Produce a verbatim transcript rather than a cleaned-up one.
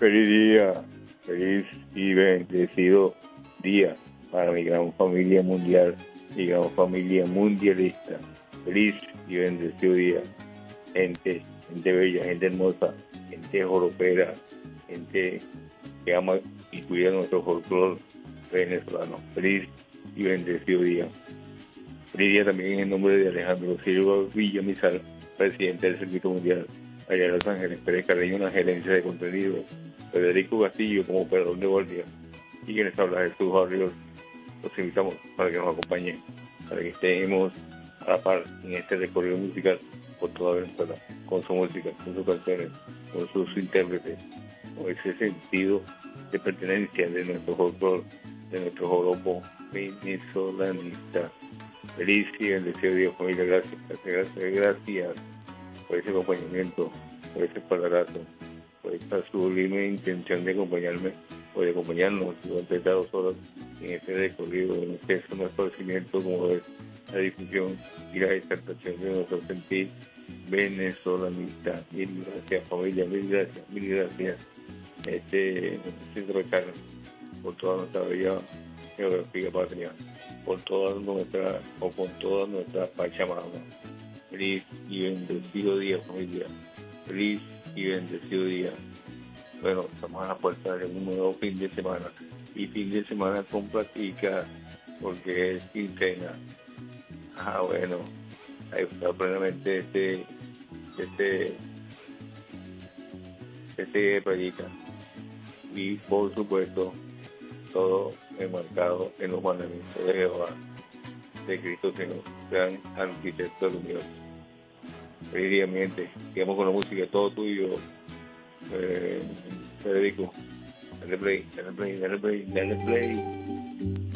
Feliz día, feliz y bendecido día para mi gran familia mundial, mi gran familia mundialista. Feliz y bendecido día, gente, gente bella, gente hermosa, gente joropera, gente que ama y cuida nuestro folclore venezolano. Feliz y bendecido día. Feliz día también en nombre de Alejandro Silva Villamizar, presidente del Circuito Mundial allá en Los Ángeles, Pérez Carreño, una gerencia de contenido, Federico Castillo como operador de guardia, y quienes habla Jesús Barrios. Los invitamos para que nos acompañen, para que estemos a la par en este recorrido musical por toda Venezuela, con su música, con sus canciones, con sus intérpretes, con ese sentido de pertenencia de nuestro folclore, de nuestro joropo venezolanista. Feliz y bendecido día, familia. Gracias, gracias, gracias, gracias por ese acompañamiento, por ese palarazo, por esta sublime intención de acompañarme o de acompañarnos durante estas dos horas en este recorrido, en este esparcimiento como es la difusión y la exaltación de nuestro sentir venezolanista. Mil gracias, familia, mil gracias, mil gracias. Este centro de carne por toda nuestra bella geografía patria, por toda nuestra o con toda nuestra Pachamama. Feliz y bendecido día, familia. Feliz y bendecido día. Bueno, estamos a la puerta de un nuevo fin de semana. Y fin de semana con platica, porque es quincena. Ah, bueno, ahí está plenamente este, este, este platica. Y por supuesto, todo enmarcado en los mandamientos de Jehová, de Cristo Señor, gran arquitecto del universo. Feliz día, mi gente. Sigamos con la música, todo tuyo, eh, Federico. Dale play, dale play, dale play, dale play.